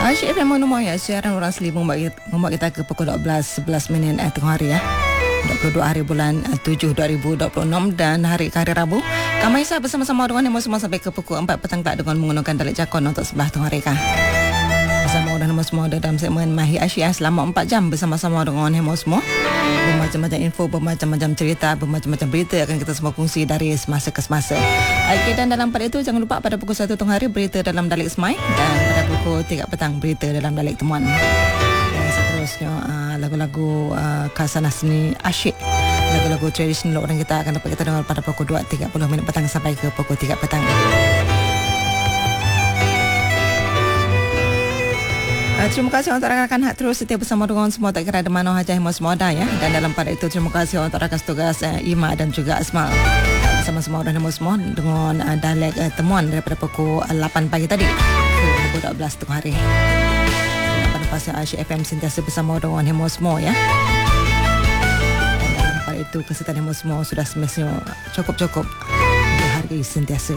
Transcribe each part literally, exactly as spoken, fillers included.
Asyik FM Monumah ya, siaran orang Selima membuat kita ke pukul dua belas sebelas minit eh, tengah hari ya. dua puluh dua hari bulan tujuh dua ribu dua puluh enam dan hari ke hari Rabu. Kamaisa bersama-sama dengan Nemo semua sampai ke pukul empat petang tak dengan menggunakan tali jakon untuk sebelah tengah hari kah. Bersama dengan Nemo semua dalam segmen Mahir Asyik selama empat jam bersama-sama dengan Nemo semua. Bermacam-macam info, bermacam-macam cerita, bermacam-macam berita akan kita semua kongsi dari semasa ke semasa. Okey, dan dalam pada itu jangan lupa pada pukul satu tengah hari berita dalam Dalik Semai dan pada pukul tiga petang berita dalam Dalik Temuan. Dan seterusnya uh, lagu-lagu uh, khasana seni asyik, lagu-lagu tradisional orang kita akan dapat kita dengar pada pukul dua tiga puluh minit petang sampai ke pukul tiga petang. Uh, terima kasih untuk rakan-rakan hak terus setia bersama dengan semua tak kira di mana saja yang semua ada ya. Dan dalam pada itu terima kasih untuk rakan tugas uh, Ima dan juga Asmal bersama-sama orang semua dengan uh, Dalek uh, Temuan daripada pukul uh, lapan pagi tadi ke pukul dua belas tengah hari. Dan pada pasal Asyik F M sentiasa bersama dengan Hemo semua ya. Dan dalam pada itu kesihatan Hemo semua sudah semestinya cukup-cukup dihargai sentiasa.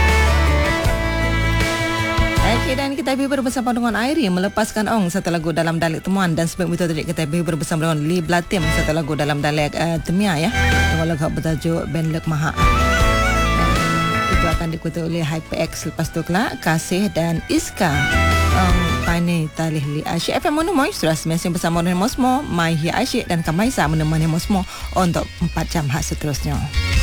Okey, dan kita bihur bersama dengan Airi melepaskan Ong satu lagu dalam Dalik Temuan, dan sebelum itu tadi kita bihur bersama dengan Lee Blatim satu lagu dalam Dalik uh, Temia ya, dengan lagu bertajuk Ben Lek Maha. Dan itu akan diikuti oleh HyperX, lepas tu kelak Kasih dan Iska Ong Pani Talih Li. Asyik F M Monumoi sudah semestinya bersama dengan Mosmo Mahir Asyik dan Kamaisa menemani Mosmo untuk empat jam hak seterusnya.